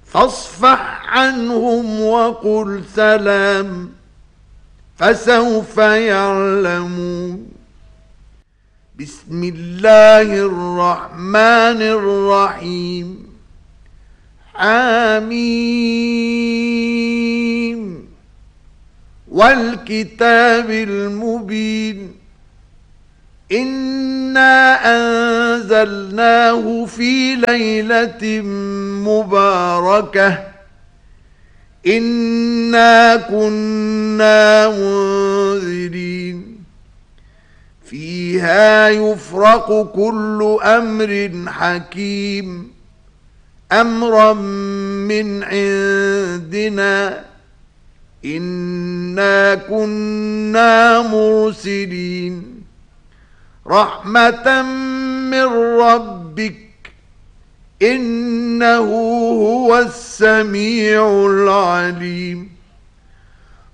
فاصفح عنهم وقل سلام فسوف يعلمون. بسم الله الرحمن الرحيم. حميم والكتاب المبين. إنا أنزلناه في ليلة مباركة إنا كنا منذرين فيها يفرق كل أمر حكيم أمرا من عندنا إنا كنا مرسلين رحمة من ربك إنه هو السميع العليم.